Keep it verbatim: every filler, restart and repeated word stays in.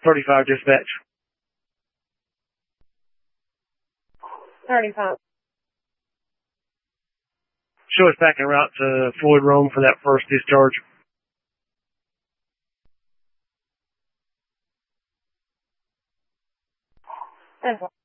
thirty-five dispatch. thirty-five. Show us back en route to Floyd Rome for that first discharge. Okay.